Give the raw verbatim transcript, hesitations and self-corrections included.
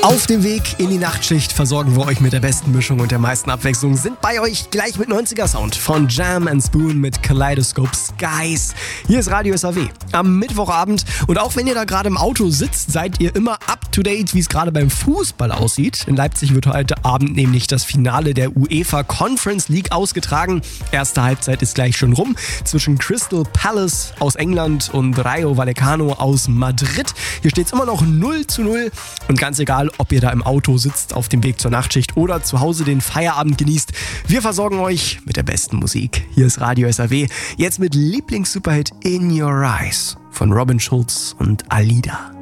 Auf dem Weg in die Nachtschicht versorgen wir euch mit der besten Mischung und der meisten Abwechslung. Sind bei euch gleich mit neunziger Sound von Jam and Spoon mit Kaleidoscope Skies. Hier ist Radio S A W am Mittwochabend. Und auch wenn ihr da gerade im Auto sitzt, seid ihr immer up to date, wie es gerade beim Fußball aussieht. In Leipzig wird heute Abend nämlich das Finale der UEFA Conference League ausgetragen. Erste Halbzeit ist gleich schon rum zwischen Crystal Palace aus England und Rayo Vallecano aus Madrid. Hier steht es immer noch null zu null und ganz egal, ob ihr da im Auto sitzt auf dem Weg zur Nachtschicht oder zu Hause den Feierabend genießt. Wir versorgen euch mit der besten Musik. Hier ist Radio S A W. Jetzt mit Lieblings-Superhit In Your Eyes von Robin Schulz und Alida.